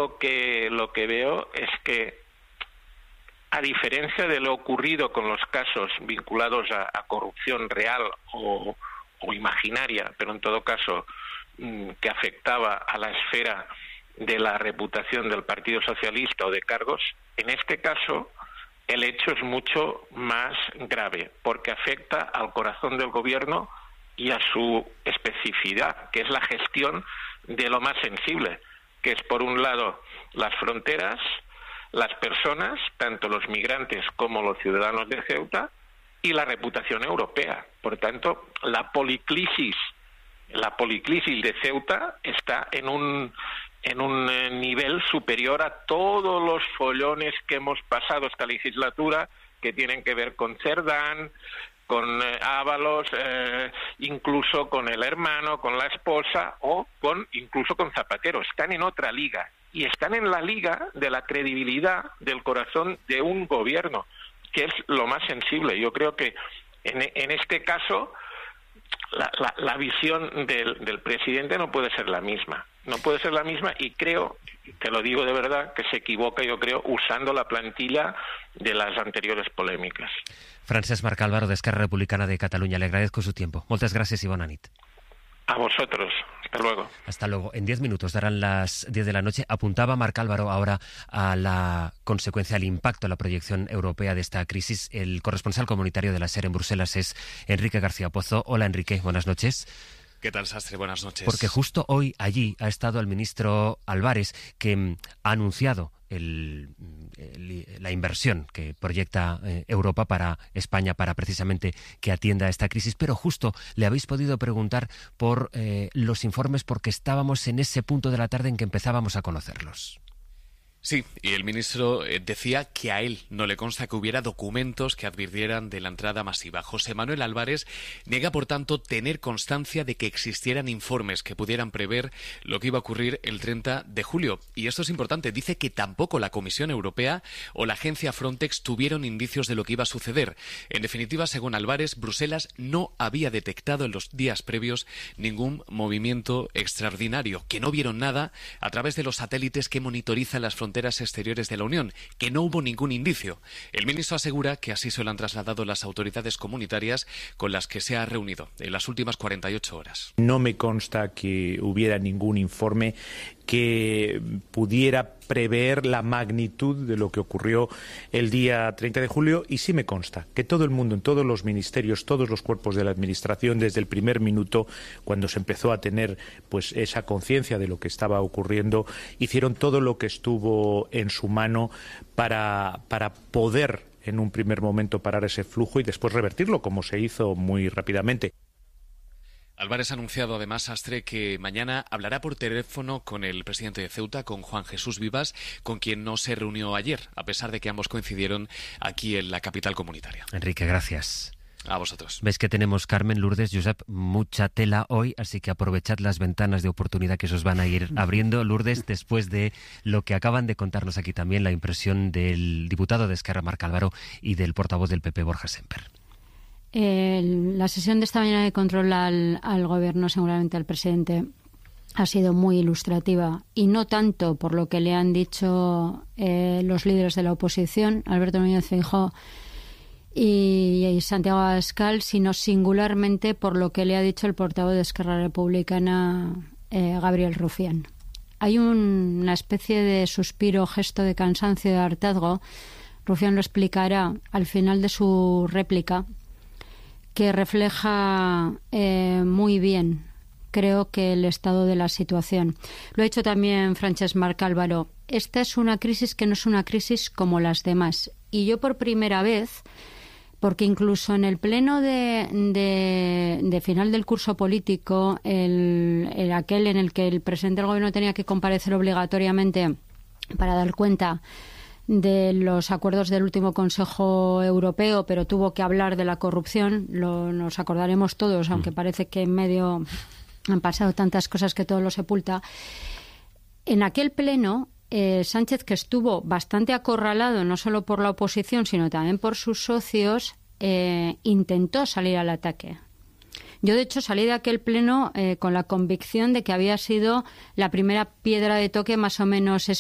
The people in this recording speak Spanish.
lo que veo es que, a diferencia de lo ocurrido con los casos vinculados a corrupción real o imaginaria, pero en todo caso que afectaba a la esfera de la reputación del Partido Socialista o de cargos, en este caso el hecho es mucho más grave, porque afecta al corazón del gobierno y a su especificidad, que es la gestión de lo más sensible, que es, por un lado, las fronteras, las personas, tanto los migrantes como los ciudadanos de Ceuta, y la reputación europea. Por tanto, la policlisis de Ceuta está en un nivel superior a todos los follones que hemos pasado esta legislatura, que tienen que ver con Cerdán, con Ábalos, incluso con el hermano, con la esposa o incluso con Zapatero. Están en otra liga, y están en la liga de la credibilidad del corazón de un gobierno, que es lo más sensible. Yo creo que en este caso la visión del presidente no puede ser la misma. No puede ser la misma, y creo, te lo digo de verdad, que se equivoca, yo creo, usando la plantilla de las anteriores polémicas. Francesc Marc Álvaro, d'Esquerra Republicana de Cataluña, le agradezco su tiempo. Moltes gràcies i bona nit. A vosotros. Hasta luego. Hasta luego. En 10 minutos darán las 10 de la noche. Apuntaba Marc Álvaro ahora a la consecuencia, al impacto, a la proyección europea de esta crisis. El corresponsal comunitario de la SER en Bruselas es Enrique García Pozo. Hola, Enrique, buenas noches. ¿Qué tal, Sastre? Buenas noches. Porque justo hoy allí ha estado el ministro Álvarez, que ha anunciado la inversión que proyecta Europa para España, para precisamente que atienda a esta crisis, pero justo le habéis podido preguntar por los informes, porque estábamos en ese punto de la tarde en que empezábamos a conocerlos. Sí, y el ministro decía que a él no le consta que hubiera documentos que advirtieran de la entrada masiva. José Manuel Álvarez niega, por tanto, tener constancia de que existieran informes que pudieran prever lo que iba a ocurrir el 30 de julio. Y esto es importante. Dice que tampoco la Comisión Europea o la agencia Frontex tuvieron indicios de lo que iba a suceder. En definitiva, según Álvarez, Bruselas no había detectado en los días previos ningún movimiento extraordinario, que no vieron nada a través de los satélites que monitorizan las fronteras exteriores de la Unión, que no hubo ningún indicio. El ministro asegura que así se lo han trasladado las autoridades comunitarias con las que se ha reunido en las últimas 48 horas. No me consta que hubiera ningún informe que pudiera prever la magnitud de lo que ocurrió el día 30 de julio, y sí me consta que todo el mundo, en todos los ministerios, todos los cuerpos de la administración, desde el primer minuto, cuando se empezó a tener pues esa conciencia de lo que estaba ocurriendo, hicieron todo lo que estuvo en su mano para poder en un primer momento parar ese flujo y después revertirlo, como se hizo muy rápidamente. Álvarez ha anunciado además, Astre, que mañana hablará por teléfono con el presidente de Ceuta, con Juan Jesús Vivas, con quien no se reunió ayer, a pesar de que ambos coincidieron aquí en la capital comunitaria. Enrique, gracias. A vosotros. Ves que tenemos, Carmen, Lourdes, Josep, mucha tela hoy, así que aprovechad las ventanas de oportunidad que se os van a ir abriendo. Lourdes, después de lo que acaban de contarnos aquí también, la impresión del diputado de Esquerra, Marc Álvaro, y del portavoz del PP, Borja Semper. La sesión de esta mañana de control al gobierno, seguramente al presidente, ha sido muy ilustrativa, y no tanto por lo que le han dicho los líderes de la oposición, Alberto Núñez Feijóo y Santiago Abascal, sino singularmente por lo que le ha dicho el portavoz de Esquerra Republicana, Gabriel Rufián. Hay una especie de suspiro, gesto de cansancio, de hartazgo. Rufián lo explicará al final de su réplica, que refleja muy bien, creo, que el estado de la situación. Lo ha dicho también Francesc Marc Álvaro. Esta es una crisis que no es una crisis como las demás. Y yo, por primera vez, porque incluso en el pleno de final del curso político, aquel en el que el presidente del gobierno tenía que comparecer obligatoriamente para dar cuenta de los acuerdos del último Consejo Europeo, pero tuvo que hablar de la corrupción, nos acordaremos todos, aunque parece que en medio han pasado tantas cosas que todo lo sepulta. En aquel pleno, Sánchez, que estuvo bastante acorralado no solo por la oposición, sino también por sus socios, intentó salir al ataque. Yo, de hecho, salí de aquel pleno con la convicción de que había sido la primera piedra de toque más o menos